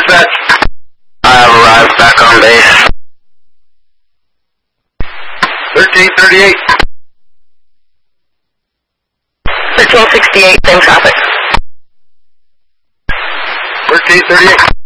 set. I have arrived back on base. 1338. 1368, same traffic. 1338.